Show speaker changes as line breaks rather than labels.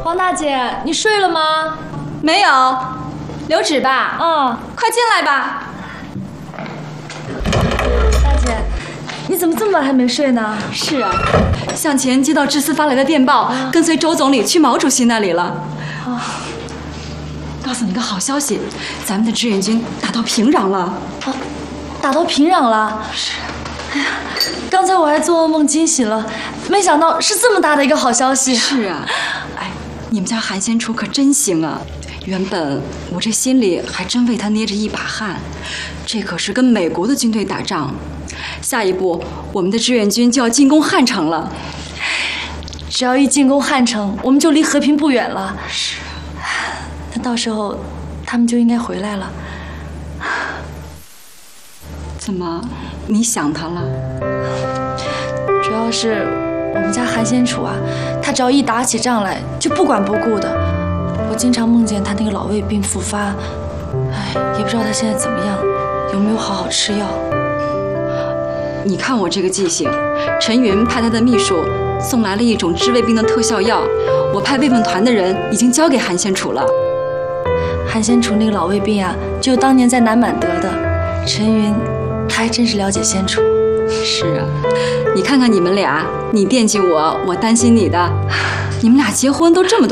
王大姐，你睡了吗？
没有，留纸吧。快进来吧。
大姐，你怎么这么晚还没睡呢？
是啊，向前接到知司发来的电报，跟随周总理去毛主席那里了。告诉你个好消息，咱们的志愿军打到平壤了。
打到平壤了？
是。
哎呀，刚才我还做噩梦惊醒了，没想到是这么大的一个好消息。
是啊，哎，你们家韩先楚可真行啊！原本我这心里还真为他捏着一把汗，这可是跟美国的军队打仗，下一步我们的志愿军就要进攻汉城了。
只要一进攻汉城，我们就离和平不远了。
是。
那到时候他们就应该回来了。
怎么，你想他了？
主要是我们家韩先楚啊，他只要一打起仗来就不管不顾的。我经常梦见他那个老胃病复发，也不知道他现在怎么样，有没有好好吃药。
你看我这个记性，陈云派他的秘书送来了一种治胃病的特效药，我派慰问团的人已经交给韩先楚了。
韩先楚那个老胃病啊，就当年在南满得的。陈云，他还真是了解先楚。
是啊，你看看你们俩，你惦记我，我担心你的，你们俩结婚都这么多